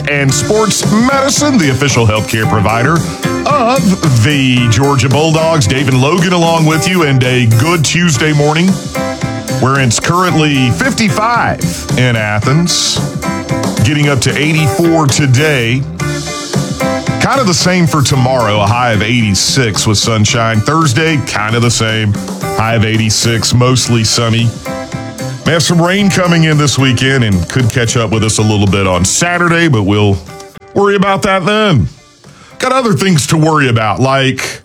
and Sports Medicine, the official healthcare provider of the Georgia Bulldogs. Dave and Logan along with you, and a good Tuesday morning where it's currently 55 in Athens, getting up to 84 today. Kind of the same for tomorrow, a high of 86 with sunshine. Thursday, kind of the same, high of 86, mostly sunny. May have some rain coming in this weekend and could catch up with us a little bit on Saturday, but we'll worry about that then. Got other things to worry about, like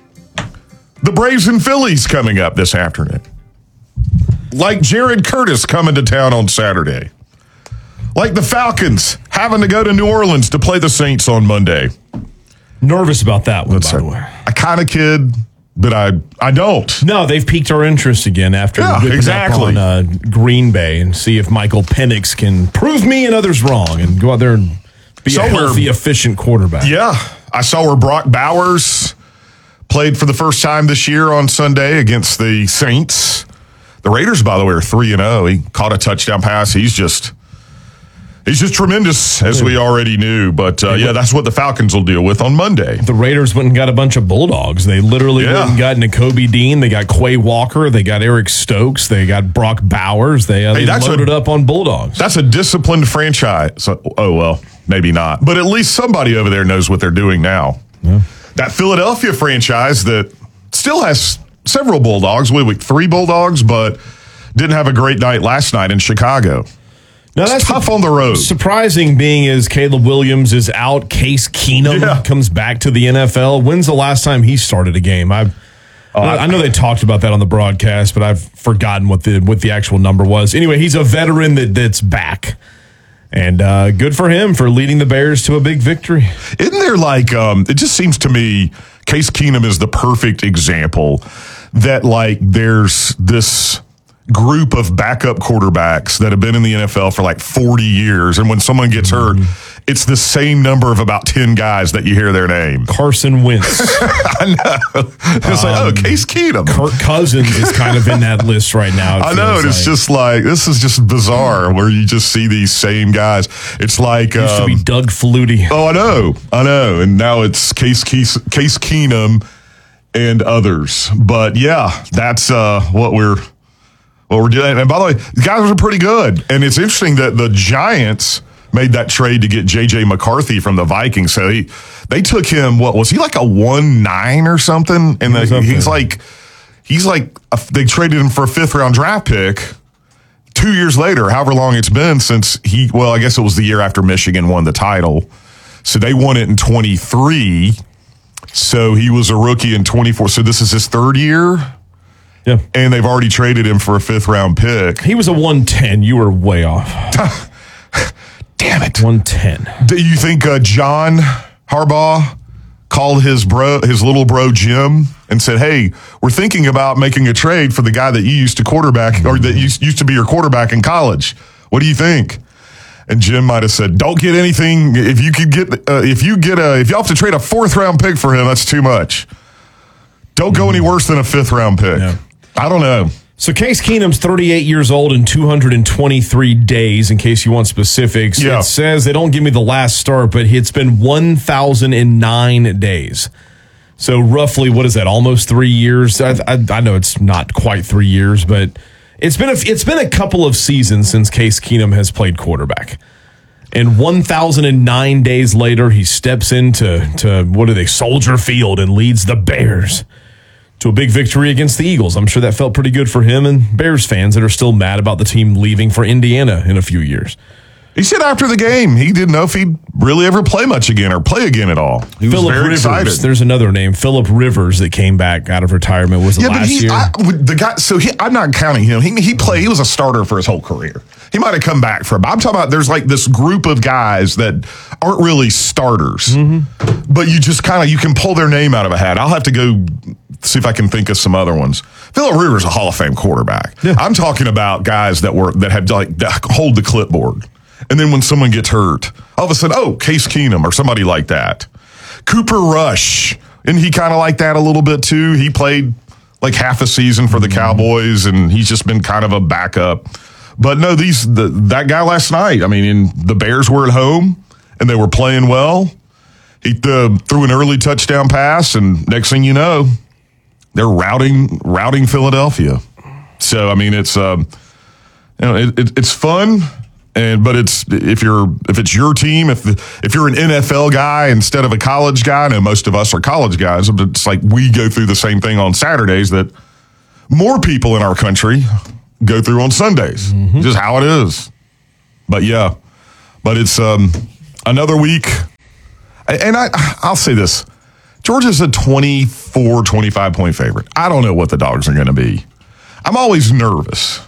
the Braves and Phillies coming up this afternoon. Like Jared Curtis coming to town on Saturday. Like the Falcons having to go to New Orleans to play the Saints on Monday. Nervous about that one, by the way. I kind of kid, but I don't. No, they've piqued our interest again after whipping up on Green Bay and see if Michael Penix can prove me and others wrong and go out there and be a healthy, efficient quarterback. Yeah. I saw where Brock Bowers played for the first time this year on Sunday against the Saints. The Raiders, by the way, are 3-0. He caught a touchdown pass. He's just tremendous, as we already knew. But, that's what the Falcons will deal with on Monday. The Raiders went and got a bunch of Bulldogs. They literally went and got Nakobe Dean. They got Quay Walker. They got Eric Stokes. They got Brock Bowers. They loaded up on Bulldogs. That's a disciplined franchise. Oh, well, maybe not. But at least somebody over there knows what they're doing now. Yeah. That Philadelphia franchise that still has several Bulldogs, 3 Bulldogs, but didn't have a great night last night in Chicago. Now, that's tough on the road. Surprising being is Caleb Williams is out. Case Keenum comes back to the NFL. When's the last time he started a game? I know they talked about that on the broadcast, but I've forgotten what the actual number was. Anyway, he's a veteran that's back. And good for him for leading the Bears to a big victory. Isn't there it just seems to me Case Keenum is the perfect example that there's this group of backup quarterbacks that have been in the NFL for 40 years. And when someone gets hurt, it's the same number of about 10 guys that you hear their name. Carson Wentz. I know. It's Case Keenum. Kirk Cousins is kind of in that list right now. I know. And it's just this is just bizarre where you just see these same guys. It's like. Used to be Doug Flutie. Oh, I know. And now it's Case Keenum and others. But yeah, that's what we're doing. And by the way, the guys are pretty good. And it's interesting that the Giants made that trade to get J.J. McCarthy from the Vikings. So they took him, what was he, a 1.9 or something? And they traded him for a 5th-round draft pick 2 years later, however long it's been since I guess it was the year after Michigan won the title. So they won it in 23. So he was a rookie in 24. So this is his 3rd year. Yeah. And they've already traded him for a 5th-round pick. He was a 110. You were way off. Damn it. 110. Do you think John Harbaugh called his little bro Jim and said, "Hey, we're thinking about making a trade for the guy that you used to quarterback or that used to be your quarterback in college. What do you think?" And Jim might have said, "Don't get anything. If you have to trade a 4th-round pick for him, that's too much. Don't go any worse than a 5th-round pick." Yeah. I don't know. So Case Keenum's 38 years old and 223 days, in case you want specifics. Yeah. It says, they don't give me the last start, but it's been 1,009 days. So roughly, what is that, almost 3 years? I know it's not quite 3 years, but it's been a couple of seasons since Case Keenum has played quarterback. And 1,009 days later, he steps into Soldier Field and leads the Bears to a big victory against the Eagles. I'm sure that felt pretty good for him and Bears fans that are still mad about the team leaving for Indiana in a few years. He said after the game he didn't know if he'd really ever play much again or play again at all. He was very excited. There's another name, Phillip Rivers, that came back out of retirement. Was it last year? I'm not counting him. He was a starter for his whole career. He might have come back for a bit. I'm talking about there's this group of guys that aren't really starters, but you just you can pull their name out of a hat. I'll have to go see if I can think of some other ones. Phillip Rivers is a Hall of Fame quarterback. Yeah. I'm talking about guys that hold the clipboard. And then when someone gets hurt, all of a sudden, Case Keenum or somebody like that. Cooper Rush, and he kind of like that a little bit too. He played half a season for the Cowboys, and he's just been kind of a backup. But no, that guy last night, the Bears were at home, and they were playing well. He threw an early touchdown pass, and next thing you know, they're routing Philadelphia. So I mean, it's it's fun, but it's if it's your team, if you're an NFL guy instead of a college guy. I know most of us are college guys, but it's like we go through the same thing on Saturdays that more people in our country go through on Sundays. Mm-hmm. Just how it is. But yeah, it's another week. And I'll say this. Georgia's a 24, 25-point favorite. I don't know what the Dogs are going to be. I'm always nervous.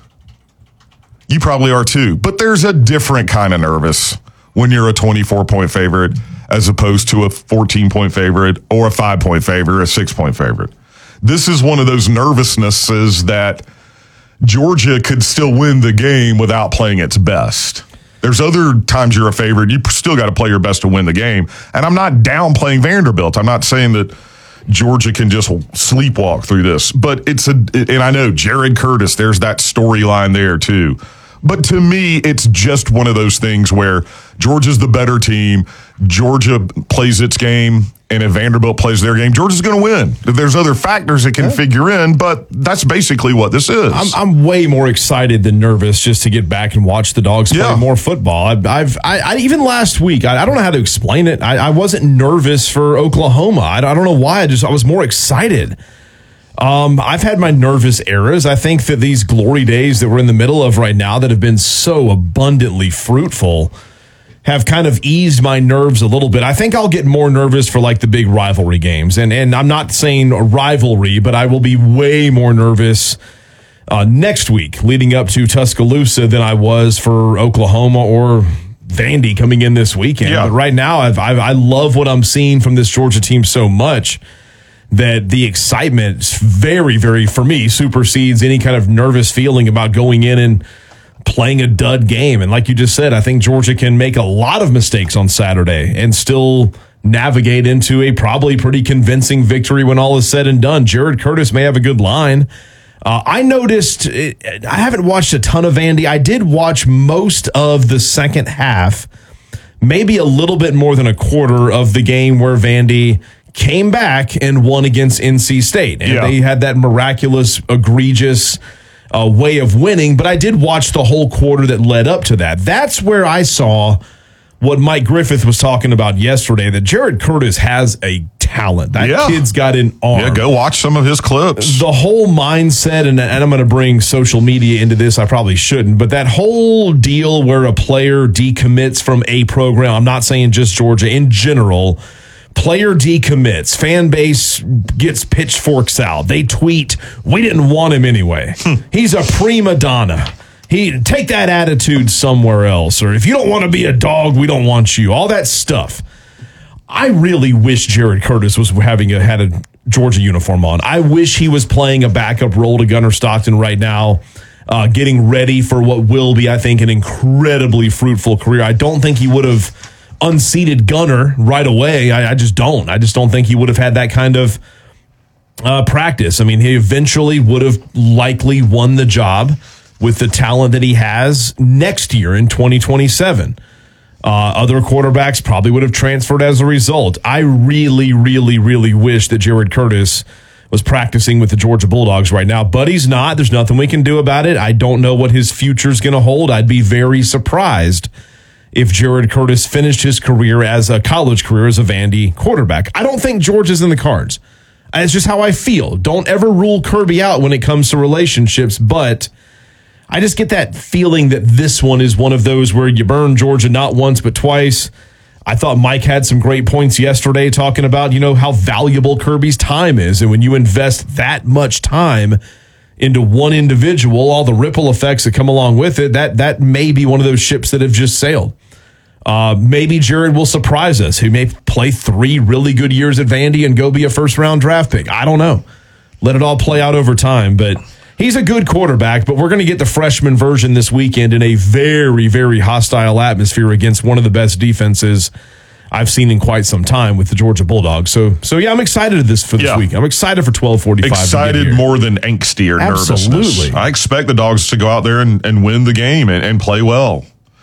You probably are too. But there's a different kind of nervous when you're a 24-point favorite as opposed to a 14-point favorite or a 5-point favorite or a 6-point favorite. This is one of those nervousnesses that Georgia could still win the game without playing its best. There's other times you're a favorite. You still got to play your best to win the game. And I'm not downplaying Vanderbilt. I'm not saying that Georgia can just sleepwalk through this. But and I know Jared Curtis, there's that storyline there too. But to me, it's just one of those things where Georgia's the better team. Georgia plays its game. And if Vanderbilt plays their game, Georgia's going to win. There's other factors that can figure in, but that's basically what this is. I'm way more excited than nervous just to get back and watch the Dogs play more football. I even last week, I don't know how to explain it. I wasn't nervous for Oklahoma. I don't know why. I was more excited. I've had my nervous eras. I think that these glory days that we're in the middle of right now that have been so abundantly fruitful have kind of eased my nerves a little bit. I think I'll get more nervous for like the big rivalry games. And I'm not saying a rivalry, but I will be way more nervous next week leading up to Tuscaloosa than I was for Oklahoma or Vandy coming in this weekend. Yeah. But right now, I love what I'm seeing from this Georgia team so much that the excitement is very, very, for me, supersedes any kind of nervous feeling about going in and playing a dud game. And like you just said, I think Georgia can make a lot of mistakes on Saturday and still navigate into a probably pretty convincing victory when all is said and done. Jared Curtis may have a good line. I noticed, I haven't watched a ton of Vandy. I did watch most of the second half, maybe a little bit more than a quarter of the game where Vandy came back and won against NC State. And they had that miraculous, egregious way of winning, but I did watch the whole quarter that led up to that. That's where I saw what Mike Griffith was talking about yesterday, that Jared Curtis has a talent. That kid's got an arm. Yeah, go watch some of his clips. The whole mindset, and I'm going to bring social media into this, I probably shouldn't, but that whole deal where a player decommits from a program, I'm not saying just Georgia, in general, player decommits, fan base gets pitchforks out. They tweet, we didn't want him anyway. He's a prima donna. Take that attitude somewhere else. Or if you don't want to be a dog, we don't want you. All that stuff. I really wish Jared Curtis was had a Georgia uniform on. I wish he was playing a backup role to Gunnar Stockton right now, getting ready for what will be, I think, an incredibly fruitful career. I don't think he would have unseated Gunnar right away. I just don't. I just don't think he would have had that kind of practice. I mean, he eventually would have likely won the job with the talent that he has next year in 2027. Other quarterbacks probably would have transferred as a result. I really, really, really wish that Jared Curtis was practicing with the Georgia Bulldogs right now, but he's not. There's nothing we can do about it. I don't know what his future's going to hold. I'd be very surprised if Jared Curtis finished his career as a college career as a Vandy quarterback. I don't think Georgia's in the cards. It's just how I feel. Don't ever rule Kirby out when it comes to relationships, but I just get that feeling that this one is one of those where you burn Georgia not once but twice. I thought Mike had some great points yesterday talking about, how valuable Kirby's time is. And when you invest that much time into one individual, all the ripple effects that come along with it, that may be one of those ships that have just sailed. Maybe Jared will surprise us. He may play 3 really good years at Vandy and go be a first-round draft pick. I don't know. Let it all play out over time. But he's a good quarterback, but we're going to get the freshman version this weekend in a very, very hostile atmosphere against one of the best defenses I've seen in quite some time with the Georgia Bulldogs. So yeah, I'm excited for this week. I'm excited for 12:45. Excited more than angsty or nervousness. I expect the Dogs to go out there and win the game and play well.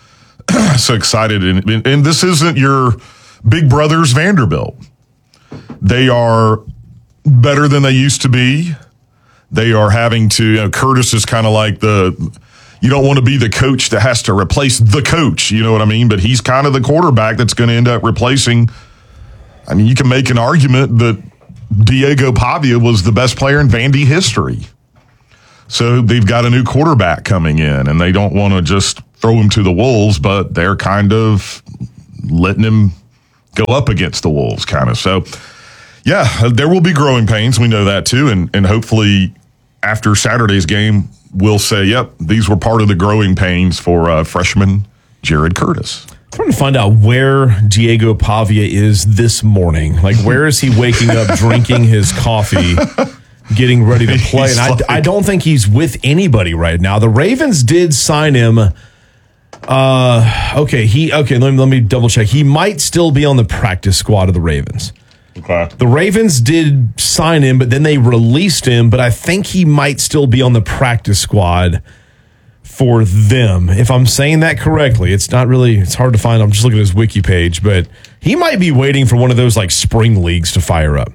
so excited. And this isn't your big brothers Vanderbilt. They are better than they used to be. They are having to, Curtis is kind of like you don't want to be the coach that has to replace the coach, you know what I mean? But he's kind of the quarterback that's going to end up replacing. I mean, you can make an argument that Diego Pavia was the best player in Vandy history. So they've got a new quarterback coming in, and they don't want to just throw him to the Wolves, but they're kind of letting him go up against the Wolves, kind of. So, yeah, there will be growing pains. We know that, too, and hopefully after Saturday's game, we'll say, yep, these were part of the growing pains for freshman Jared Curtis. I'm trying to find out where Diego Pavia is this morning. Like, where is he waking up, drinking his coffee, getting ready to play? And I don't think he's with anybody right now. The Ravens did sign him. Let me double check. He might still be on the practice squad of the Ravens. Okay. The Ravens did sign him, but then they released him. But I think he might still be on the practice squad for them. If I'm saying that correctly, it's hard to find. I'm just looking at his wiki page, but he might be waiting for one of those like spring leagues to fire up.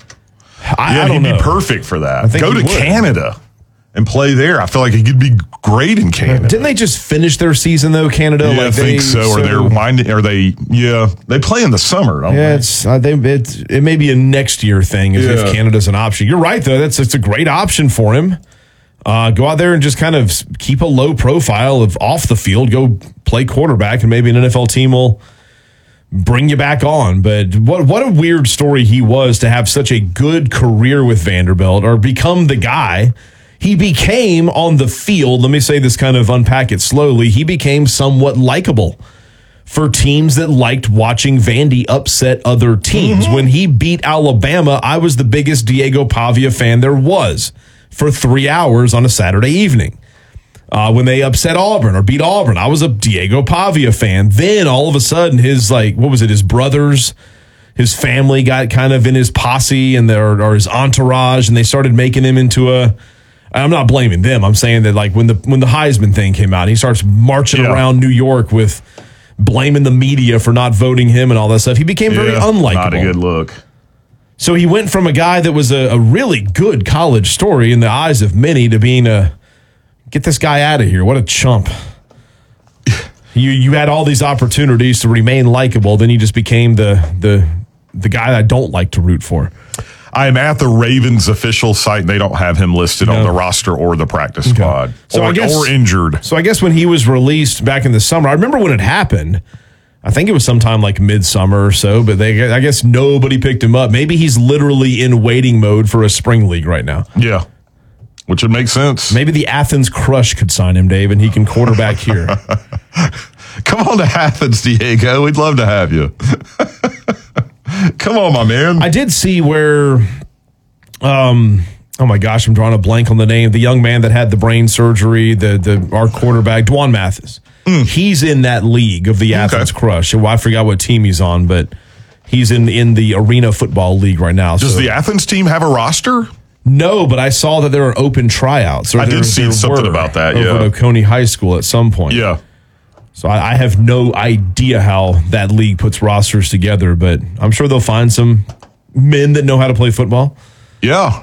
I don't know. He'd be perfect for that. I think Go to Canada and play there. I feel like he could be great in Canada. Didn't they just finish their season though, Canada? Yeah, I think so. Or they're winding. Or they? Yeah, they play in the summer. Don't they? It may be a next year thing if Canada's an option. You're right though. It's a great option for him. Go out there and just kind of keep a low profile of off the field. Go play quarterback, and maybe an NFL team will bring you back on. But what a weird story he was to have such a good career with Vanderbilt or become the guy. He became on the field, let me say this, kind of unpack it slowly, he became somewhat likable for teams that liked watching Vandy upset other teams. Mm-hmm. When he beat Alabama, I was the biggest Diego Pavia fan there was for 3 hours on a Saturday evening. When they upset Auburn or beat Auburn, I was a Diego Pavia fan. Then all of a sudden, his brothers, his family got kind of in his posse and or his entourage, and they started making him into a. I'm not blaming them. I'm saying that like when the Heisman thing came out, he starts marching around New York with blaming the media for not voting him and all that stuff. He became very unlikable. Not a good look. So he went from a guy that was a really good college story in the eyes of many to being get this guy out of here. What a chump. You had all these opportunities to remain likable, then you just became the guy that I don't like to root for. I am at the Ravens official site, and they don't have him listed on the roster or the practice squad, so or injured. So I guess when he was released back in the summer, I remember when it happened. I think it was sometime like midsummer or so, but I guess nobody picked him up. Maybe he's literally in waiting mode for a spring league right now. Yeah, which would make sense. Maybe the Athens Crush could sign him, Dave, and he can quarterback here. Come on to Athens, Diego. We'd love to have you. Come on, my man. I did see where, oh my gosh, I'm drawing a blank on the name. The young man that had the brain surgery, our quarterback, Dwan Mathis. He's in that league of the Athens Crush. Well, I forgot what team he's on, but he's in the Arena Football League right now. Does the Athens team have a roster? No, but I saw that there are open tryouts. I did see something about that, over at Oconee High School at some point. Yeah. So I have no idea how that league puts rosters together, but I'm sure they'll find some men that know how to play football. Yeah.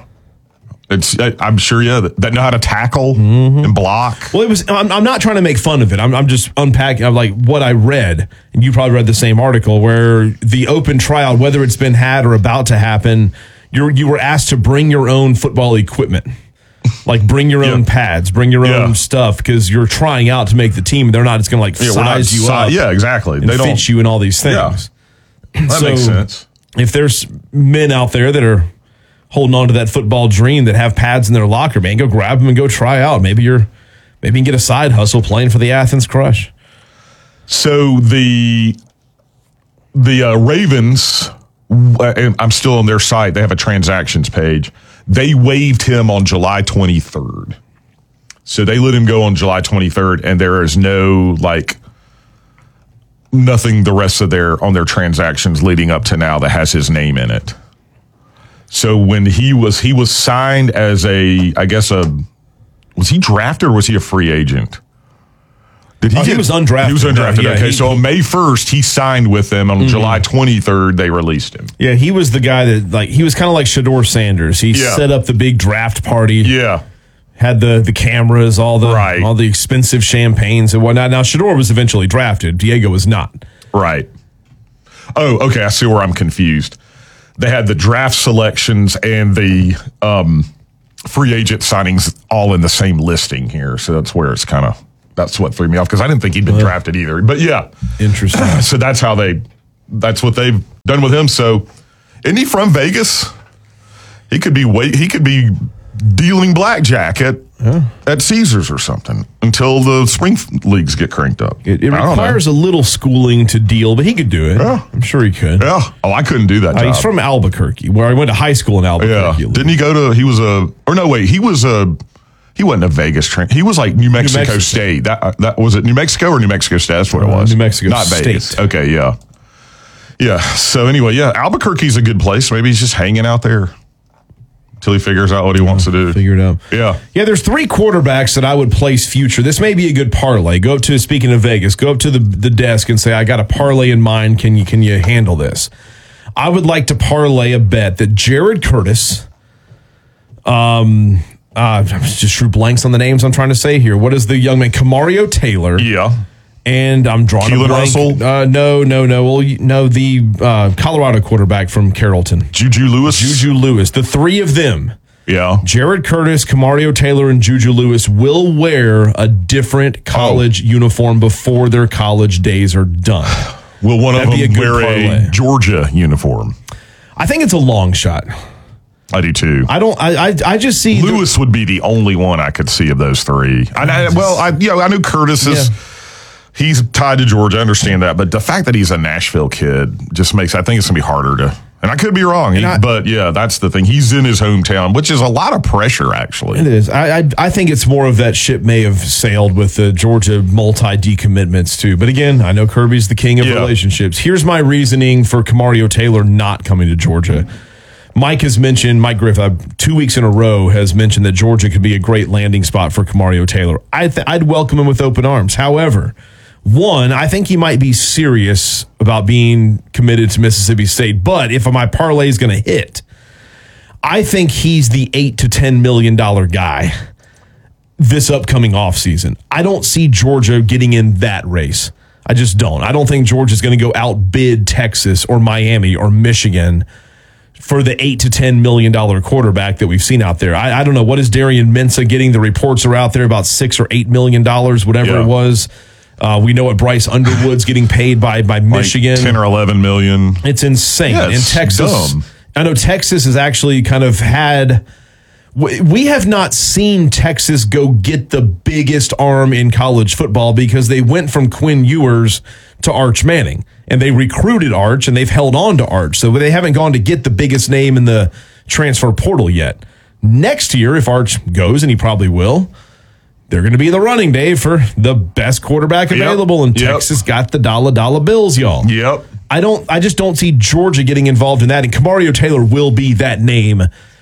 I'm sure, that know how to tackle and block. Well, I'm not trying to make fun of it. I'm just unpacking like what I read, and you probably read the same article where the open tryout, whether it's been had or about to happen, you were asked to bring your own football equipment. Like bring your own pads, bring your own stuff, because you're trying out to make the team. They're not just going to like size you up. Yeah, exactly. They don't fit you in all these things. Yeah. That makes sense. If there's men out there that are holding on to that football dream that have pads in their locker, man, go grab them and go try out. Maybe you can get a side hustle playing for the Athens Crush. So the Ravens, I'm still on their site. They have a transactions page. They waived him on July 23rd. So they let him go on July 23rd, and there is no, nothing the rest of on their transactions leading up to now that has his name in it. So when he was signed as was he drafted or was he a free agent? He was undrafted. He was undrafted. Yeah, okay, so on May 1st, he signed with them. On July 23rd, they released him. Yeah, he was the guy that, he was kind of like Shedeur Sanders. He set up the big draft party. Yeah. Had the cameras, all the expensive champagnes and whatnot. Now, Shedeur was eventually drafted. Diego was not. Right. Oh, okay. I see where I'm confused. They had the draft selections and the free agent signings all in the same listing here. So that's where it's that's what threw me off because I didn't think he'd been drafted either. But yeah. Interesting. So that's what they've done with him. So isn't he from Vegas? He could be dealing blackjack at Caesars or something until the spring leagues get cranked up. It requires a little schooling to deal, but he could do it. Yeah. I'm sure he could. Yeah. Oh, I couldn't do that job. He's from Albuquerque, where I went to high school in Albuquerque. Yeah. Didn't he go to, he wasn't a Vegas train. He was like New Mexico State. That was it New Mexico or New Mexico State? That's what it was. New Mexico Not State. Vegas. Okay, yeah. Yeah. So anyway, yeah, Albuquerque's a good place. Maybe he's just hanging out there until he figures out what he wants to do. Figure it out. Yeah. Yeah, there's 3 quarterbacks that I would place future. This may be a good parlay. Speaking of Vegas, go up to the desk and say, I got a parlay in mind. Can you handle this? I would like to parlay a bet that Jared Curtis, just drew blanks on the names I'm trying to say here. What is the young man? Kamario Taylor. Yeah. And I'm drawing Keelan a blank. Russell? No. Well, the Colorado quarterback from Carrollton. Juju Lewis. The 3 of them. Yeah. Jared Curtis, Kamario Taylor, and Juju Lewis will wear a different college uniform before their college days are done. Will one of them wear a Georgia uniform? I think it's a long shot. I do too. I just see Lewis would be the only one I could see of those 3. I knew Curtis is. Yeah. He's tied to Georgia. I understand that. But the fact that he's a Nashville kid just makes, I think it's going to be harder to, and I could be wrong. But yeah, that's the thing. He's in his hometown, which is a lot of pressure, actually. It is. I think it's more of that ship may have sailed with the Georgia decommitments too. But again, I know Kirby's the king of relationships. Here's my reasoning for Kamario Taylor not coming to Georgia. Mike Griff, 2 weeks in a row, has mentioned that Georgia could be a great landing spot for Kamario Taylor. I'd welcome him with open arms. However, one, I think he might be serious about being committed to Mississippi State. But if my parlay is going to hit, I think he's the $8 to $10 million guy this upcoming offseason. I don't see Georgia getting in that race. I just don't. I don't think Georgia's going to go outbid Texas or Miami or Michigan for the $8 to $10 million quarterback that we've seen out there. I don't know. What is Darian Mensah getting? The reports are out there about $6 or $8 million, whatever it was. We know what Bryce Underwood's getting paid by Michigan. 10 or 11 million. It's insane. Yeah, it's Texas, dumb. I know Texas has actually kind of had, we have not seen Texas go get the biggest arm in college football because they went from Quinn Ewers to Arch Manning. And they recruited Arch and they've held on to Arch. So they haven't gone to get the biggest name in the transfer portal yet. Next year, if Arch goes, and he probably will, they're going to be the running day for the best quarterback available, and Texas got the dollar bills, y'all. Yep. I just don't see Georgia getting involved in that, and Kamario Taylor will be that name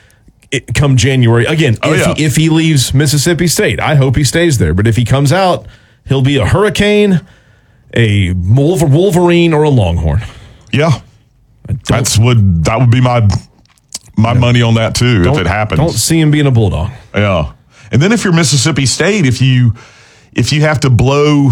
come January. Again, if he leaves Mississippi State, I hope he stays there. But if he comes out, he'll be a Hurricane, a Wolverine, or a Longhorn. Yeah. That would be my money on that too if it happens. Don't see him being a Bulldog. Yeah. And then if you're Mississippi State, if you have to blow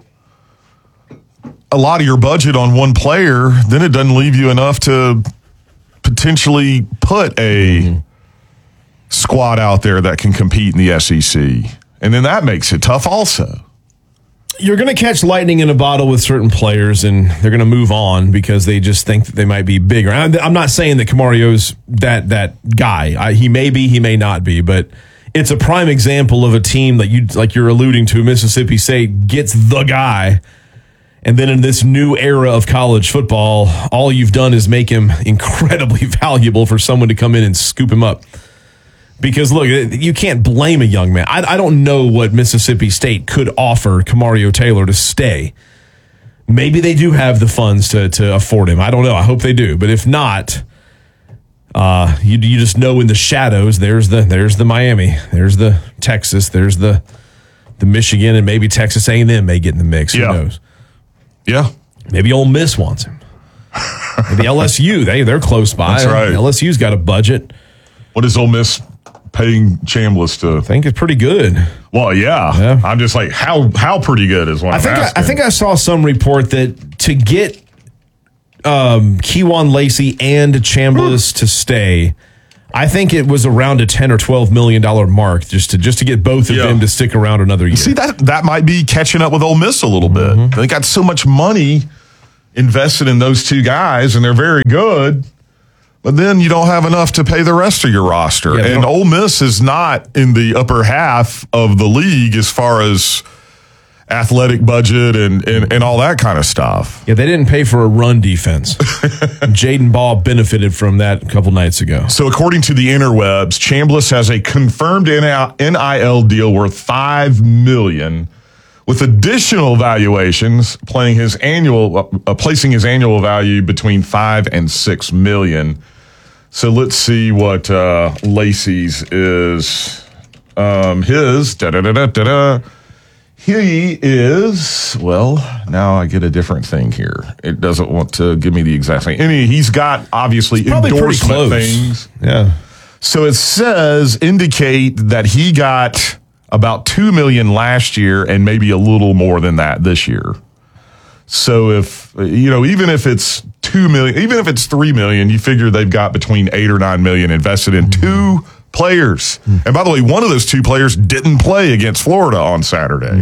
a lot of your budget on one player, then it doesn't leave you enough to potentially put a squad out there that can compete in the SEC. And then that makes it tough also. You're going to catch lightning in a bottle with certain players, and they're going to move on because they just think that they might be bigger. I'm not saying that Kamario's that guy. He may be, he may not be, but it's a prime example of a team that you're alluding to. Mississippi State gets the guy, and then in this new era of college football, all you've done is make him incredibly valuable for someone to come in and scoop him up. Because, look, you can't blame a young man. I don't know what Mississippi State could offer Kamario Taylor to stay. Maybe they do have the funds to afford him. I don't know. I hope they do. But if not, you just know in the shadows, there's the Miami, there's the Texas, there's the the Michigan and maybe Texas A&M may get in the mix. Who knows? Yeah. Maybe Ole Miss wants him. Maybe LSU, they're close by. That's right. LSU's got a budget. What is Ole Miss paying Chambliss to? I think it's pretty good. Well, yeah. I'm just like, how pretty good is what I'm asking. I think I saw some report that to get Kewan Lacey and Chambliss to stay, I think it was around a $10 or $12 million mark just to get both of them to stick around another year. See, that might be catching up with Ole Miss a little bit. They got so much money invested in those two guys, and they're very good. But then you don't have enough to pay the rest of your roster. And Ole Miss is not in the upper half of the league as far as athletic budget and all that kind of stuff. Yeah, they didn't pay for a run defense. Jaden Ball benefited from that a couple nights ago. So according to the interwebs, Chambliss has a confirmed NIL deal worth $5 million, with additional valuations placing his annual value between $5 and $6 million. So let's see what Lacey's is. He is, well, now I get a different thing here. It doesn't want to give me the exact thing. He's got obviously endorsement things. Yeah. So it says indicate that he got about $2 million last year and maybe a little more than that this year. So if, even if it's $2 million, even if it's $3 million, you figure they've got between $8 or $9 million invested in two players. And by the way, one of those two players didn't play against Florida on Saturday.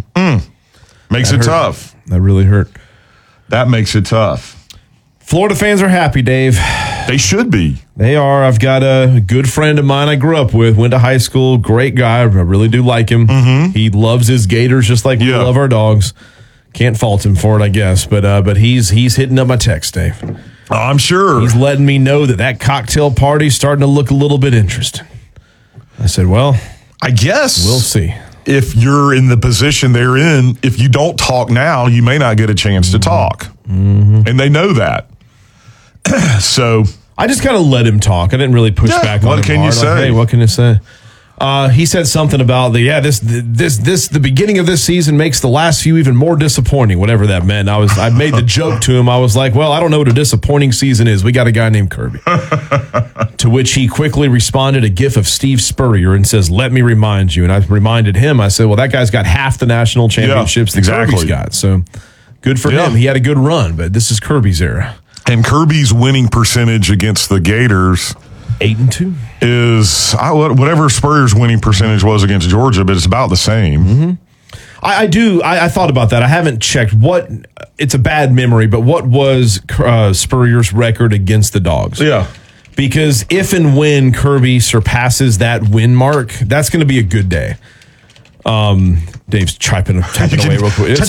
Makes it tough. That really hurt. That makes it tough. Florida fans are happy, Dave. They should be. They are. I've got a good friend of mine I grew up with, went to high school, great guy. I really do like him. He loves his Gators just like we love our dogs. Can't fault him for it, I guess. But he's hitting up my text, Dave. Oh, I'm sure. He's letting me know that cocktail party's starting to look a little bit interesting. I said, well, I guess we'll see. If you're in the position they're in, if you don't talk now, you may not get a chance to talk. And they know that. So I just kind of let him talk. I didn't really push back on him. What can you say? Hey, what can you say? He said something about the beginning of this season makes the last few even more disappointing, whatever that meant. I made the joke to him. I was like, well, I don't know what a disappointing season is. We got a guy named Kirby. To which he quickly responded a gif of Steve Spurrier and says, let me remind you. And I reminded him, I said, well, that guy's got half the national championships that Kirby's got. So good for him. He had a good run, but this is Kirby's era. And Kirby's winning percentage against the Gators 8-2 is whatever Spurrier's winning percentage was against Georgia, but it's about the same. I thought about that. I haven't checked it's a bad memory, but what was Spurrier's record against the Dogs? Yeah. Because if and when Kirby surpasses that win mark, that's going to be a good day. Dave's typing away real quick.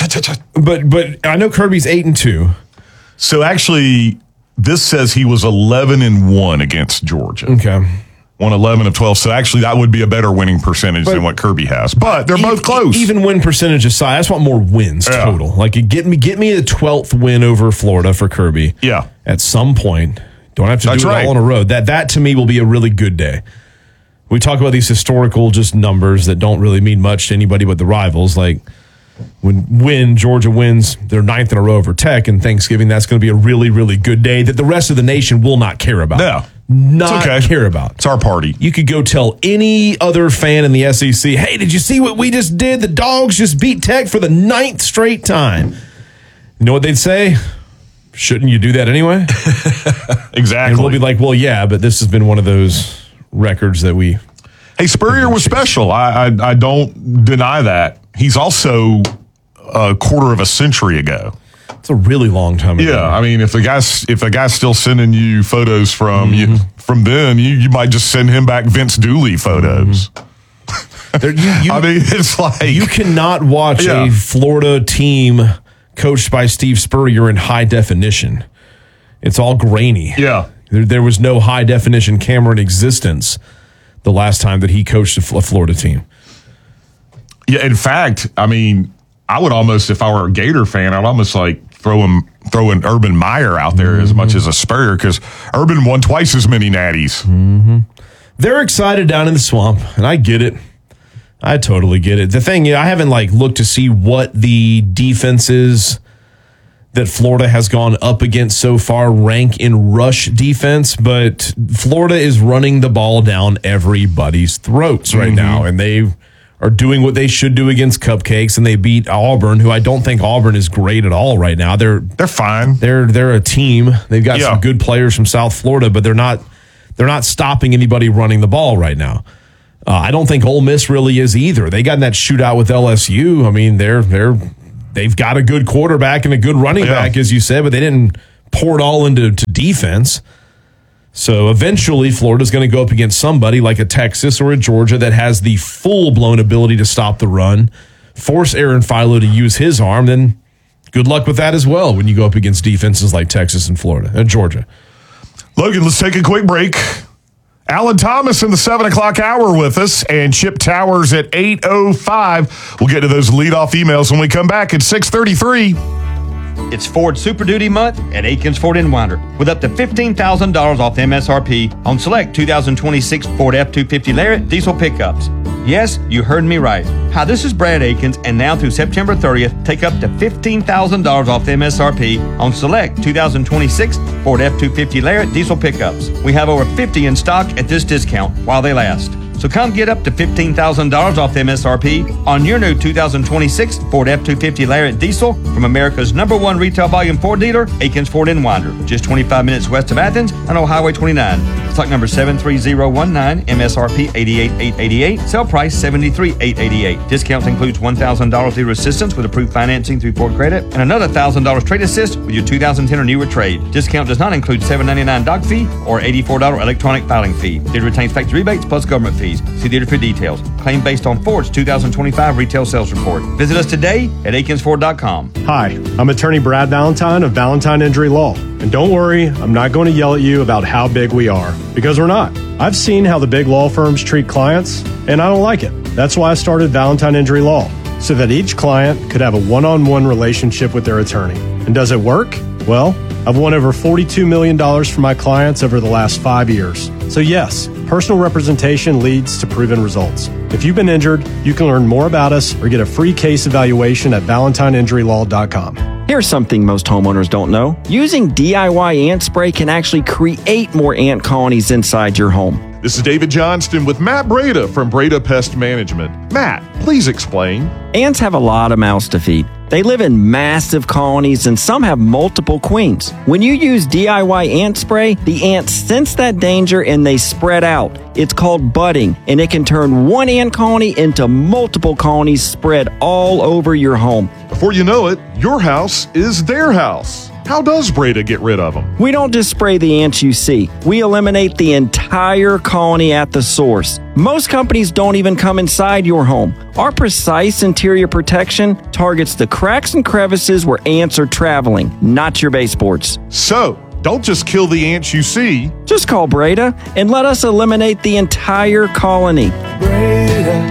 But I know Kirby's 8-2. So actually, this says he was 11-1 against Georgia. Okay. Won 11 of 12. So actually, that would be a better winning percentage than what Kirby has. But they're both close. Even win percentage aside, I just want more wins total. Like, get me a 12th win over Florida for Kirby. Yeah. At some point. Don't have to do it all on a road. That to me will be a really good day. We talk about these historical just numbers that don't really mean much to anybody but the rivals. Like when Georgia wins their 9th in a row over Tech and Thanksgiving, that's going to be a really, really good day that the rest of the nation will not care about. Yeah. Not care about. It's our party. You could go tell any other fan in the SEC, hey, did you see what we just did? The Dogs just beat Tech for the 9th straight time. You know what they'd say? Shouldn't you do that anyway? Exactly. And we'll be like, well, yeah, but this has been one of those records that we... Hey, Spurrier was special. I don't deny that. He's also a quarter of a century ago. It's a really long time ago. Yeah, I mean, if the guy's still sending you photos from then, you might just send him back Vince Dooley photos. I mean, it's like... You cannot watch a Florida team coached by Steve Spurrier in high definition. It's all grainy. Yeah. There was no high definition camera in existence the last time that he coached a Florida team. Yeah, in fact, I mean, I would almost, if I were a Gator fan, I'd almost like throw an Urban Meyer out there as much as a Spurrier, because Urban won twice as many natties. They're excited down in the swamp, and I get it. I totally get it. The thing, I haven't looked to see what the defenses that Florida has gone up against so far rank in rush defense, but Florida is running the ball down everybody's throats right now, and they are doing what they should do against Cupcakes, and they beat Auburn, who I don't think Auburn is great at all right now. They're fine. They're a team. They've got some good players from South Florida, but they're not stopping anybody running the ball right now. I don't think Ole Miss really is either. They got in that shootout with LSU. I mean, they've got a good quarterback and a good running back, as you said, but they didn't pour it all into defense. So eventually, Florida's going to go up against somebody like a Texas or a Georgia that has the full-blown ability to stop the run, force Aaron Philo to use his arm, then good luck with that as well when you go up against defenses like Texas and Florida and Georgia. Logan, let's take a quick break. Alan Thomas in the 7 o'clock hour with us, and Chip Towers at 8:05. We'll get to those leadoff emails when we come back at 6:33. It's Ford Super Duty month at Aikens Ford in Winder, with up to $15,000 off MSRP on select 2026 Ford F-250 Lariat diesel pickups. Yes, you heard me right. Hi, this is Brad Aikens, and now through September 30th, take up to $15,000 off MSRP on select 2026 Ford F-250 Lariat diesel pickups. We have over 50 in stock at this discount while they last. So come get up to $15,000 off MSRP on your new 2026 Ford F-250 Lariat diesel from America's #1 retail volume Ford dealer, Aikens Ford in Winder, just 25 minutes west of Athens on Old Highway 29. Stock number 73019, MSRP $88,888, sale price $73,888. Discounts includes $1,000 dealer assistance with approved financing through Ford Credit and another $1,000 trade assist with your 2010 or newer trade. Discount does not include $7.99 doc fee or $84 electronic filing fee. Dealer retains factory rebates plus government fees. See dealer for details. Claim based on Ford's 2025 retail sales report. Visit us today at AikinsFord.com. Hi, I'm attorney Brad Valentine of Valentine Injury Law. And don't worry, I'm not going to yell at you about how big we are, because we're not. I've seen how the big law firms treat clients, and I don't like it. That's why I started Valentine Injury Law, so that each client could have a one-on-one relationship with their attorney. And does it work? Well, I've won over $42 million for my clients over the last 5 years. So yes, personal representation leads to proven results. If you've been injured, you can learn more about us or get a free case evaluation at valentineinjurylaw.com. Here's something most homeowners don't know. Using DIY ant spray can actually create more ant colonies inside your home. This is David Johnston with Matt Breda from Breda Pest Management. Matt, please explain. Ants have a lot of mouths to feed. They live in massive colonies, and some have multiple queens. When you use DIY ant spray, the ants sense that danger and they spread out. It's called budding, and it can turn one ant colony into multiple colonies spread all over your home. Before you know it, your house is their house. How does Breda get rid of them? We don't just spray the ants you see. We eliminate the entire colony at the source. Most companies don't even come inside your home. Our precise interior protection targets the cracks and crevices where ants are traveling, not your baseboards. So, don't just kill the ants you see. Just call Breda and let us eliminate the entire colony. Breda,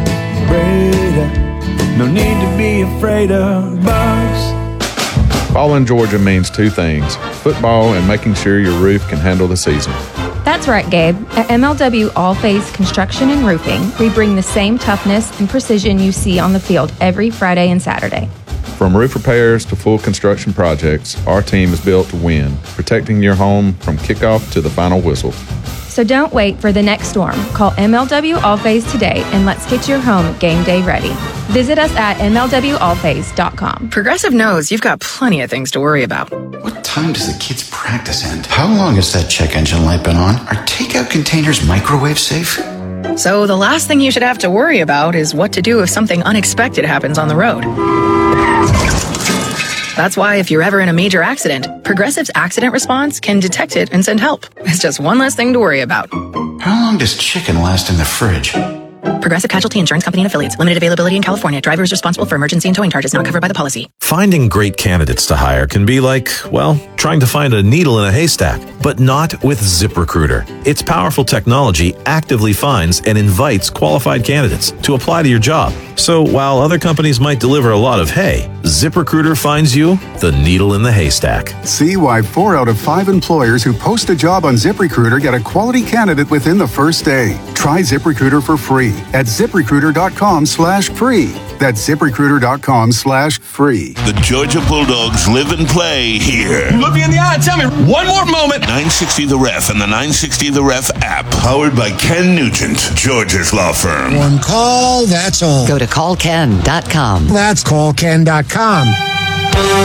no need to be afraid of bugs. Fall in Georgia means two things: football and making sure your roof can handle the season. That's right, Gabe. At MLW All Phase Construction and Roofing, we bring the same toughness and precision you see on the field every Friday and Saturday. From roof repairs to full construction projects, our team is built to win, protecting your home from kickoff to the final whistle. So don't wait for the next storm. Call MLW All Phase today and let's get your home game day ready. Visit us at MLWAllphase.com. Progressive knows you've got plenty of things to worry about. What time does the kids' practice end? How long has that check engine light been on? Are takeout containers microwave safe? So the last thing you should have to worry about is what to do if something unexpected happens on the road. That's why if you're ever in a major accident, Progressive's accident response can detect it and send help. It's just one less thing to worry about. How long does chicken last in the fridge? Progressive Casualty Insurance Company and Affiliates. Limited availability in California. Driver is responsible for emergency and towing charges not covered by the policy. Finding great candidates to hire can be like, well, trying to find a needle in a haystack, but not with ZipRecruiter. Its powerful technology actively finds and invites qualified candidates to apply to your job. So while other companies might deliver a lot of hay, ZipRecruiter finds you the needle in the haystack. See why 4 out of 5 employers who post a job on ZipRecruiter get a quality candidate within the first day. Try ZipRecruiter for free. at ZipRecruiter.com/free. That's ZipRecruiter.com/free. The Georgia Bulldogs live and play here. Look me in the eye and tell me one more moment. 960 The Ref and the 960 The Ref app. Powered by Ken Nugent, Georgia's law firm. One call, that's all. Go to callken.com. That's callken.com.